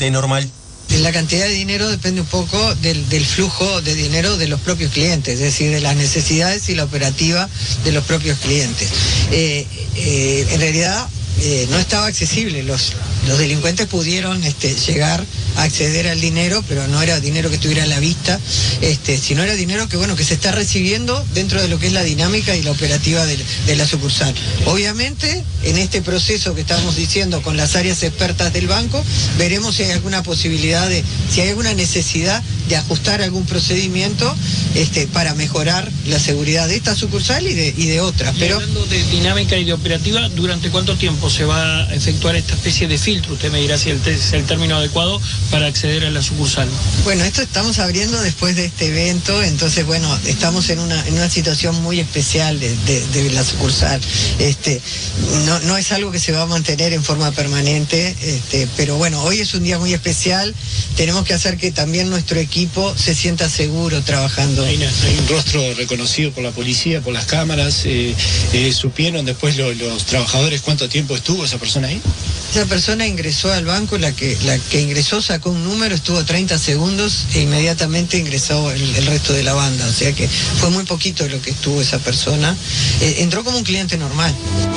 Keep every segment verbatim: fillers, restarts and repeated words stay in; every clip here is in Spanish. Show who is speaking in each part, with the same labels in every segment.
Speaker 1: totalmente normal.
Speaker 2: La cantidad de dinero depende un poco del, del flujo de dinero de los propios clientes, es decir, de las necesidades y la operativa de los propios clientes. Eh, eh, en realidad eh, no estaba accesible, los, los delincuentes pudieron este, llegar a acceder al dinero, pero no era dinero que estuviera a la vista, este, sino era dinero que bueno que se está recibiendo dentro de lo que es la dinámica y la operativa de, de la sucursal. Obviamente, en este proceso que estamos diciendo con las áreas expertas del banco, veremos si hay alguna posibilidad de, si hay alguna necesidad de ajustar algún procedimiento este, para mejorar la seguridad de esta sucursal y de, y de otras. Pero
Speaker 3: hablando de dinámica y de operativa, ¿durante cuánto tiempo se va a efectuar esta especie de filtro? Usted me dirá si el es el término adecuado para acceder a la sucursal.
Speaker 2: Bueno, esto estamos abriendo después de este evento, entonces bueno, estamos en una, en una situación muy especial de, de, de la sucursal. Este, no, no es algo que se va a mantener en forma permanente, este, pero bueno, hoy es un día muy especial, tenemos que hacer que también nuestro equipo se sienta seguro trabajando.
Speaker 4: Hay, una, hay un rostro reconocido por la policía, por las cámaras, eh, eh, ¿supieron después lo, los trabajadores cuánto tiempo estuvo esa persona ahí?
Speaker 2: Esa persona ingresó al banco, la que, la que ingresó sacó un número, estuvo treinta segundos e inmediatamente ingresó el, el resto de la banda, o sea que fue muy poquito lo que estuvo esa persona. Eh, entró como un cliente normal.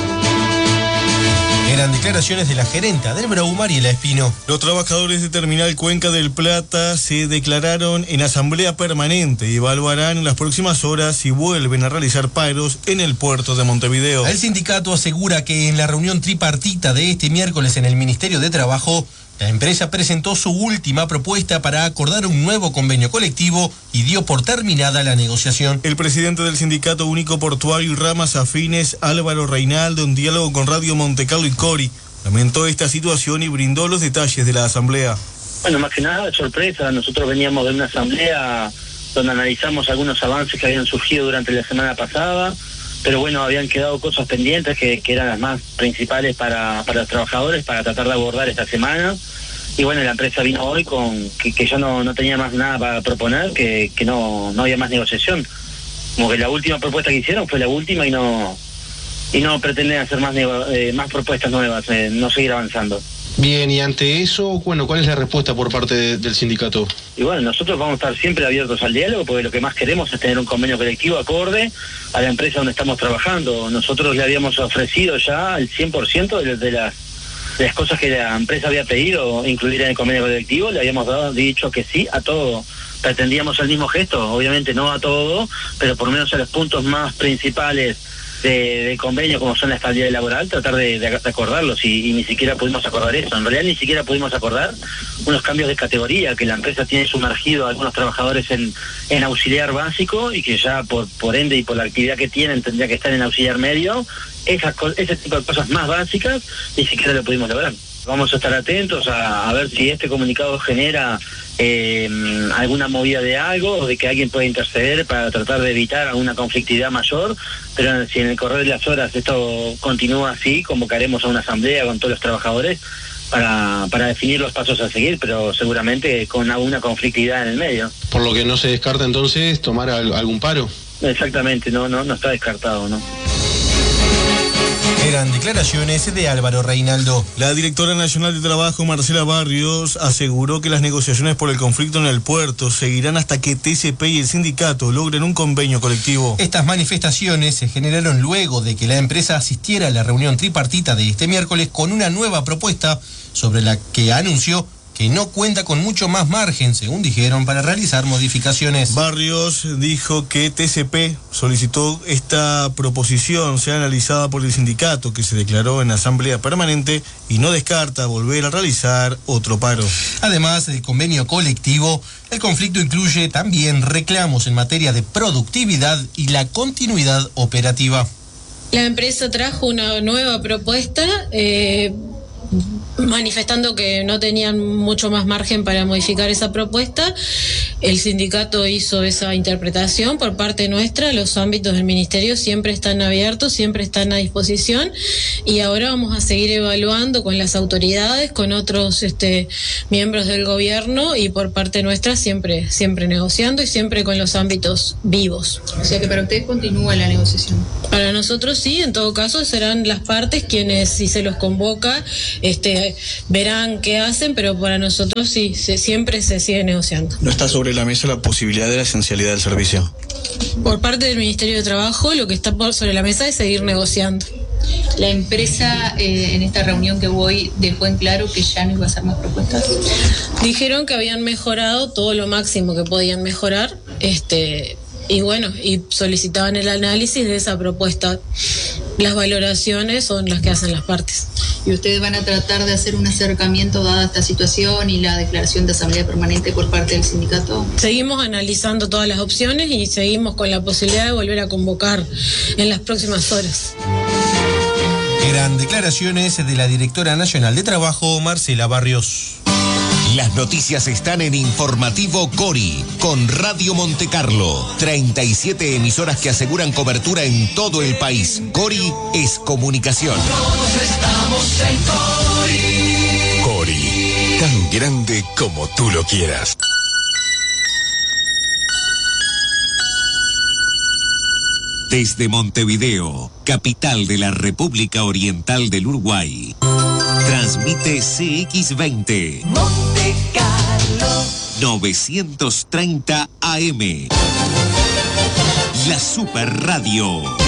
Speaker 1: Eran declaraciones de la gerenta del Brau, Mariela Espino.
Speaker 5: Los trabajadores de Terminal Cuenca del Plata se declararon en asamblea permanente y evaluarán en las próximas horas si vuelven a realizar paros en el puerto de Montevideo.
Speaker 1: El sindicato asegura que en la reunión tripartita de este miércoles en el Ministerio de Trabajo, la empresa presentó su última propuesta para acordar un nuevo convenio colectivo y dio por terminada la negociación.
Speaker 5: El presidente del Sindicato Único Portuario y Ramas Afines, Álvaro Reinaldo, en diálogo con Radio Montecarlo y Cori, lamentó esta situación y brindó los detalles de la asamblea.
Speaker 6: Bueno, más que nada, sorpresa. Nosotros veníamos de una asamblea donde analizamos algunos avances que habían surgido durante la semana pasada, pero bueno, habían quedado cosas pendientes que, que eran las más principales para, para los trabajadores, para tratar de abordar esta semana. Y bueno, la empresa vino hoy con que, que ya no, no tenía más nada para proponer, que, que no, no había más negociación. Como que la última propuesta que hicieron fue la última y no y no pretenden hacer más, nego, eh, más propuestas nuevas, eh, no seguir avanzando.
Speaker 7: Bien, y ante eso, bueno, ¿cuál es la respuesta por parte de, del sindicato?
Speaker 6: Y bueno, nosotros vamos a estar siempre abiertos al diálogo, porque lo que más queremos es tener un convenio colectivo acorde a la empresa donde estamos trabajando. Nosotros le habíamos ofrecido ya el cien por ciento de, de, las, de las cosas que la empresa había pedido incluir en el convenio colectivo, le habíamos dado, dicho que sí a todo. Pretendíamos el mismo gesto, obviamente no a todo, pero por lo menos a los puntos más principales de, de convenio, como son la estabilidad laboral, tratar de, de, de acordarlos y, y ni siquiera pudimos acordar eso. En realidad ni siquiera pudimos acordar unos cambios de categoría, que la empresa tiene sumergido a algunos trabajadores en, en auxiliar básico y que ya por, por ende y por la actividad que tienen tendría que estar en auxiliar medio. Esas, ese tipo de cosas más básicas ni siquiera lo pudimos lograr. Vamos a estar atentos a, a ver si este comunicado genera eh, alguna movida de algo o de que alguien pueda interceder para tratar de evitar alguna conflictividad mayor, pero si en el correr de las horas esto continúa así, convocaremos a una asamblea con todos los trabajadores para, para definir los pasos a seguir, pero seguramente con alguna conflictividad en el medio.
Speaker 7: Por lo que no se descarta entonces tomar algún paro.
Speaker 6: Exactamente, no, no, no está descartado, ¿no?
Speaker 1: Eran declaraciones de Álvaro Reinaldo.
Speaker 5: La directora nacional de Trabajo, Marcela Barrios, aseguró que las negociaciones por el conflicto en el puerto seguirán hasta que T C P y el sindicato logren un convenio colectivo.
Speaker 1: Estas manifestaciones se generaron luego de que la empresa asistiera a la reunión tripartita de este miércoles con una nueva propuesta sobre la que anunció que no cuenta con mucho más margen, según dijeron, para realizar modificaciones.
Speaker 5: Barrios dijo que T C P solicitó esta proposición sea analizada por el sindicato, que se declaró en asamblea permanente y no descarta volver a realizar otro paro.
Speaker 1: Además del convenio colectivo, el conflicto incluye también reclamos en materia de productividad y la continuidad operativa.
Speaker 8: La empresa trajo una nueva propuesta, eh, manifestando que no tenían mucho más margen para modificar esa propuesta. El sindicato hizo esa interpretación por parte nuestra, los ámbitos del ministerio siempre están abiertos, siempre están a disposición y ahora vamos a seguir evaluando con las autoridades, con otros este, miembros del gobierno y por parte nuestra siempre, siempre negociando y siempre con los ámbitos vivos.
Speaker 9: O sea que para ustedes continúa la negociación.
Speaker 8: Para nosotros sí, en todo caso serán las partes quienes, si se los convoca, este, verán qué hacen, pero para nosotros sí, se, siempre se sigue negociando.
Speaker 5: ¿No está sobre la mesa la posibilidad de la esencialidad del servicio?
Speaker 8: Por parte del Ministerio de Trabajo, lo que está por sobre la mesa es seguir negociando.
Speaker 9: La empresa eh, en esta reunión que voy dejó en claro que ya no iba a hacer más propuestas.
Speaker 8: Dijeron que habían mejorado todo lo máximo que podían mejorar, este, y bueno, y solicitaban el análisis de esa propuesta. Las valoraciones son las que hacen las partes.
Speaker 9: ¿Y ustedes van a tratar de hacer un acercamiento dada esta situación y la declaración de asamblea permanente por parte del sindicato?
Speaker 8: Seguimos analizando todas las opciones y seguimos con la posibilidad de volver a convocar en las próximas horas.
Speaker 1: Eran declaraciones de la directora nacional de Trabajo, Marcela Barrios.
Speaker 10: Las noticias están en Informativo Cori, con Radio Montecarlo. treinta y siete emisoras que aseguran cobertura en todo el país. Cori es comunicación.
Speaker 11: Todos estamos en Cori.
Speaker 10: Cori, tan grande como tú lo quieras. Desde Montevideo, capital de la República Oriental del Uruguay, transmite C X veinte.
Speaker 11: Monte Carlo.
Speaker 10: novecientos treinta A M. La Super Radio.